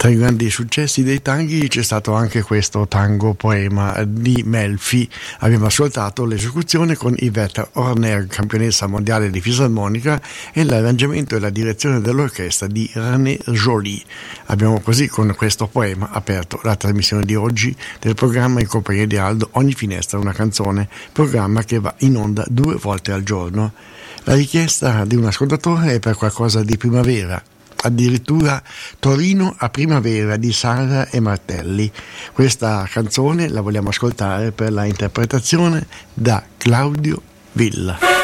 Tra i grandi successi dei tanghi c'è stato anche questo tango poema di Melfi. Abbiamo ascoltato l'esecuzione con Yvette Horner, campionessa mondiale di fisarmonica, e l'arrangiamento e la direzione dell'orchestra di René Joly. Abbiamo così con questo poema aperto la trasmissione di oggi del programma in compagnia di Aldo Ogni finestra una canzone, programma che va in onda 2 volte al giorno. La richiesta di un ascoltatore è per qualcosa di primavera, addirittura Torino a primavera di Sara e Martelli. Questa canzone la vogliamo ascoltare per la interpretazione da Claudio Villa.